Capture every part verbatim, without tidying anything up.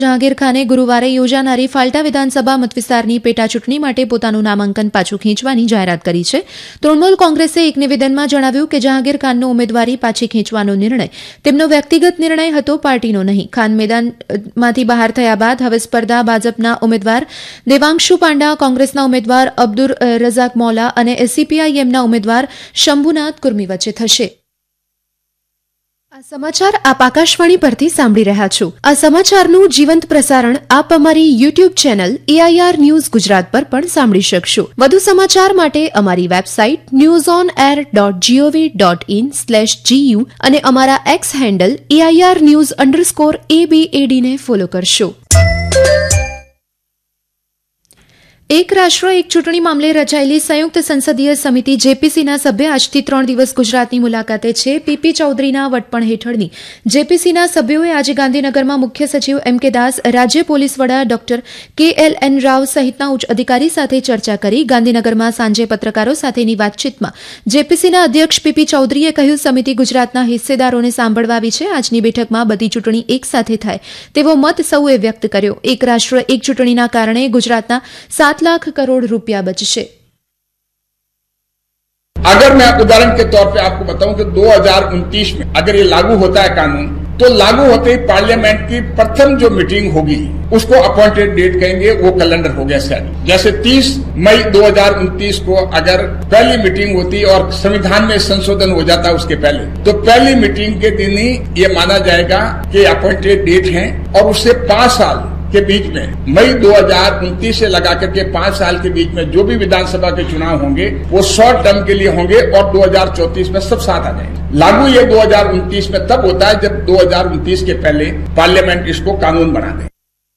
જહાંગીર ખાને ગુરુવારે યોજાનારી ફાલ્ટા વિધાનસભા મતવિસ્તારની પેટા ચૂંટણી માટે પોતાનું નામાંકન પાછું ખેંચવાની જાહેરાત કરી છે. તૃણમૂલ કોંગ્રેસે એક નિવેદનમાં જણાવ્યું કે જહાંગીર ખાનનો ઉમેદવારી પાછી ખેંચવાનો નિર્ણય તેમનો વ્યક્તિગત નિર્ણય હતો, પાર્ટીનો નહીં. ખાન મેદાનમાંથી બહાર થયા બાદ હવે સ્પર્ધા ભાજપના ઉમેદવાર દેવાંશુ પાંડા, કોંગ્રેસના ઉમેદવાર અબ્દુર રઝાક મૌલા અને સીપીઆઈએમના ઉમેદવાર શંભુનાથ કુર્મી વચ્ચે થશે. આ સમાચાર આપ આકાશવાણી પરથી સાંભળી રહ્યા છો. આ સમાચારનું જીવંત પ્રસારણ આપ અમારી YouTube channel AIR news Gujarat પર પણ સાંભળી શકશો. વધુ સમાચાર માટે અમારી website news on air dot GOV dot in slash GU અને અમારા x handle AIR news underscore એબીએડીને follow કરશો. એક રાષ્ટ્ર એક ચૂંટણી મામલે રચાયેલી સંયુક્ત સંસદીય સમિતિ જેપીસીના સભ્ય આજથી ત્રણ દિવસ ગુજરાતની મુલાકાતે છે. પીપી ચૌધરીના વડપણ હેઠળની જેપીસીના સભ્યોએ આજે ગાંધીનગરમાં મુખ્ય સચિવ એમ કે દાસ, રાજ્ય પોલીસ વડા ડોક્ટર કે એલ એન રાવ સહિતના ઉચ્ચ અધિકારી સાથે ચર્ચા કરી. ગાંધીનગરમાં સાંજે પત્રકારો સાથેની વાતચીતમાં જેપીસીના અધ્યક્ષ પીપી ચૌધરીએ કહ્યું, સમિતિ ગુજરાતના હિસ્સેદારોને સાંભળવા આવી છે. આજની બેઠકમાં બધી ચૂંટણી એક સાથે થાય તેવો મત સૌએ વ્યક્ત કર્યો. એક રાષ્ટ્ર એક ચૂંટણીના કારણે ગુજરાતના સાત लाख करोड़ रुपया बचશે. अगर मैं उदाहरण के तौर पे आपको बताऊं कि दो हज़ार उनतीस में अगर ये लागू होता है कानून, तो लागू होते ही पार्लियामेंट की प्रथम जो मीटिंग होगी उसको अपॉइंटेड डेट कहेंगे, वो कैलेंडर हो गया सेट. जैसे तीस मई दो हज़ार उनतीस को अगर पहली मीटिंग होती और संविधान में संशोधन हो जाता उसके पहले, तो पहली मीटिंग के दिन ही ये माना जाएगा कि अपॉइंटेड डेट है और उससे पांच साल के बीच में मई दो हज़ार उनतीस से लगा करके पांच साल के बीच में जो भी विधानसभा के चुनाव होंगे वो शॉर्ट टर्म के लिए होंगे और दो हज़ार चौंतीस में सब साथ आ जाएंगे. लागू ये दो हज़ार उनतीस में तब होता है जब दो हज़ार उनतीस के पहले पार्लियामेंट इसको कानून बना दे.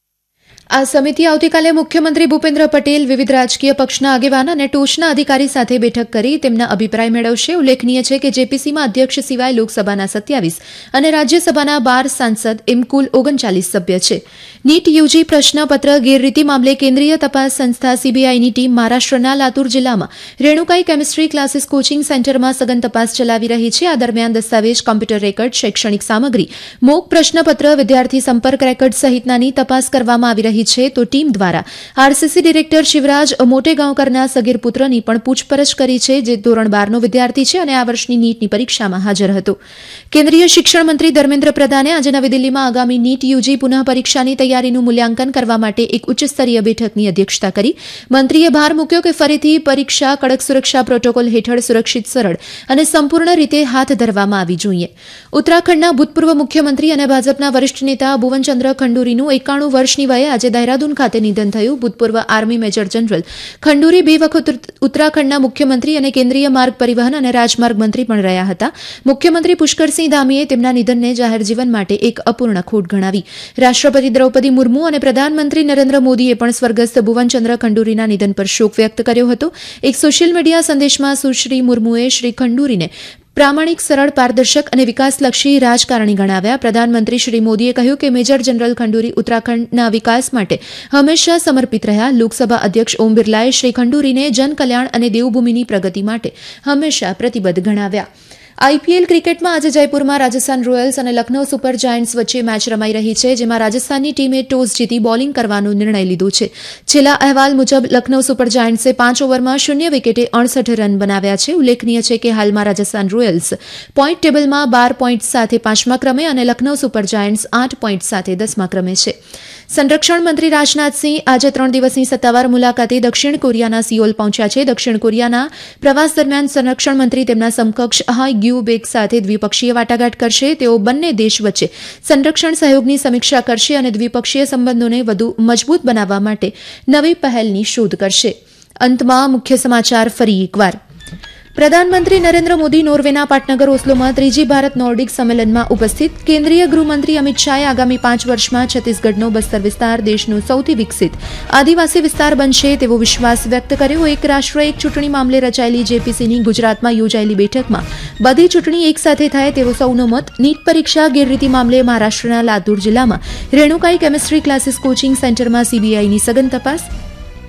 આ સમિતિ આવતીકાલે મુખ્યમંત્રી ભૂપેન્દ્ર પટેલ, વિવિધ રાજકીય પક્ષના આગેવાન અને ટોચના અધિકારી સાથે બેઠક કરી તેમના અભિપ્રાય મેળવશે. ઉલ્લેખનીય છે કે જેપીસીમાં અધ્યક્ષ સિવાય લોકસભાના સત્યાવીસ અને રાજ્યસભાના બાર સાંસદ એમ કુલ ઓગણચાલીસ સભ્ય છે. નીટ યુજી પ્રશ્નપત્ર ગેરરીતિ મામલે કેન્દ્રીય તપાસ સંસ્થા સીબીઆઈની ટીમ મહારાષ્ટ્રના લાતુર જિલ્લામાં રેણુકાઈ કેમિસ્ટ્રી ક્લાસીસ કોચિંગ સેન્ટરમાં સઘન તપાસ ચલાવી રહી છે. આ દરમિયાન દસ્તાવેજ, કોમ્પ્યુટર રેકર્ડ, શૈક્ષણિક સામગ્રી, મોક પ્રશ્નપત્ર, વિદ્યાર્થી સંપર્ક રેકર્ડ સહિતનાની તપાસ કરવામાં આવી રહી છે. તો ટીમ દ્વારા આરસીસી ડિરેક્ટર શિવરાજ મોટેગાંવકરના સગીર પુત્રની પણ પૂછપરછ કરી છે, જે ધોરણ બારનો વિદ્યાર્થી છે અને આ વર્ષની નીટની પરીક્ષામાં હાજર હતો. કેન્દ્રીય શિક્ષણ મંત્રી ધર્મેન્દ્ર પ્રધાને આજે નવી દિલ્હીમાં આગામી નીટ યુજી પુનઃ પરીક્ષાની તૈયારીનું મૂલ્યાંકન કરવા માટે એક ઉચ્ચસ્તરીય બેઠકની અધ્યક્ષતા કરી. મંત્રીએ ભાર મૂક્યો કે ફરીથી પરીક્ષા કડક સુરક્ષા પ્રોટોકોલ હેઠળ સુરક્ષિત, સરળ અને સંપૂર્ણ રીતે હાથ ધરવામાં આવી જોઈએ. ઉત્તરાખંડના ભૂતપૂર્વ મુખ્યમંત્રી અને ભાજપના વરિષ્ઠ નેતા ભુવનચંદ્ર ખંડુરીનું એકાણું વર્ષની વયે આજે દહેરાદૂન ખાતે નિધન થયું. ભૂતપૂર્વ આર્મી મેજર જનરલ ખંડુરી બે વખત ઉત્તરાખંડના મુખ્યમંત્રી અને કેન્દ્રીય માર્ગ પરિવહન અને રાજમાર્ગ મંત્રી પણ રહ્યા હતા. મુખ્યમંત્રી પુષ્કરસિંહ ધામીએ તેમના નિધનને જાહેર જીવન માટે એક અપૂર્ણ ખોટ ગણાવી. રાષ્ટ્રપતિ દ્રૌપદી મુર્મુ અને પ્રધાનમંત્રી નરેન્દ્ર મોદીએ પણ સ્વર્ગસ્થ ભુવનચંદ્ર ખંડુરીના નિધન પર શોક વ્યક્ત કર્યો હતો. એક સોશિયલ મીડિયા સંદેશમાં સુશ્રી મુર્મુએ શ્રી ખંડુરીને પ્રામાણિક, સરળ, પારદર્શક અને વિકાસલક્ષી રાજકારણી ગણાવ્યા. પ્રધાનમંત્રી શ્રી મોદીએ કહ્યું કે મેજર જનરલ ખંડુરી ઉત્તરાખંડના વિકાસ માટે હંમેશા સમર્પિત રહ્યા. લોકસભા અધ્યક્ષ ઓમ બિરલાએ શ્રી ખંડુરીને જનકલ્યાણ અને દેવભૂમિની પ્રગતિ માટે હંમેશા પ્રતિબદ્ધ ગણાવ્યા. આઈપીએલ ક્રિકેટમાં આજે જયપુરમાં રાજસ્થાન રોયલ્સ અને લખનૌ સુપર જાયન્ટ્સ વચ્ચે મેચ રમાઈ રહી છે, જેમાં રાજસ્થાનની ટીમે ટોસ જીતી બોલિંગ કરવાનો નિર્ણય લીધો છે. છેલ્લા અહેવાલ મુજબ લખનૌ સુપર જાયન્ટ્સે પાંચ ઓવરમાં શૂન્ય વિકેટે અડસઠ રન બનાવ્યા છે. ઉલ્લેખનીય છે કે હાલમાં રાજસ્થાન રોયલ્સ પોઈન્ટ ટેબલમાં બાર પોઈન્ટ સાથે પાંચમા ક્રમે અને લખનૌ સુપર જાયન્ટ્સ આઠ પોઈન્ટ સાથે દસમા ક્રમે છે. સંરક્ષણ મંત્રી રાજનાથસિંહ આજે ત્રણ દિવસની સત્તાવાર મુલાકાતે દક્ષિણ કોરિયાના સિયોલ પહોંચ્યા છે. દક્ષિણ કોરિયાના પ્રવાસ દરમિયાન સંરક્ષણ મંત્રી તેમના સમકક્ષ હાઈ ગ્યુ બેક સાથે દ્વિપક્ષીય વાટાઘાટ કરશે. તેઓ બંને દેશ વચ્ચે સંરક્ષણ સહયોગની સમીક્ષા કરશે અને દ્વિપક્ષીય સંબંધોને વધુ મજબૂત બનાવવા માટે નવી પહેલની શોધ કરશે. અંતમાં મુખ્ય સમાચાર ફરી એકવાર. પ્રધાનમંત્રી નરેન્દ્ર મોદી નોર્વેના પાટનગર ઓસ્લોમાં ત્રીજી ભારત નોર્ડિક સંમેલનમાં ઉપસ્થિત. કેન્દ્રીય ગૃહમંત્રી અમિત શાહે આગામી પાંચ વર્ષમાં છત્તીસગઢનો બસ્તર વિસ્તાર દેશનો સૌથી વિકસિત આદિવાસી વિસ્તાર બનશે તેવો વિશ્વાસ વ્યક્ત કર્યો. એક રાષ્ટ્ર એક ચૂંટણી મામલે રચાયેલી જેપીસીની ગુજરાતમાં યોજાયેલી બેઠકમાં બધી ચૂંટણી એક સાથે થાય તેવો સૌનો મત. નીટ પરીક્ષા ગેરરીતિ મામલે મહારાષ્ટ્રના લાતુર જિલ્લામાં રેણુકાઈ કેમિસ્ટ્રી ક્લાસીસ કોચિંગ સેન્ટરમાં સીબીઆઈની સઘન તપાસ.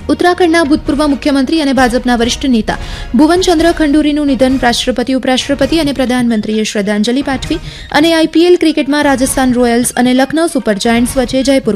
ઉત્તરાખંડના ભૂતપૂર્વ મુખ્યમંત્રી અને ભાજપના વરિષ્ઠ નેતા ભુવનચંદ્ર ખંડુરીનું નિધન. રાષ્ટ્રપતિ, ઉપરાષ્ટ્રપતિ અને પ્રધાનમંત્રીએ શ્રદ્ધાંજલિ પાઠવી. અને આઈપીએલ ક્રિકેટમાં રાજસ્થાન રોયલ્સ અને લખનૌ સુપર જાયન્ટ્સ વચ્ચે જયપુર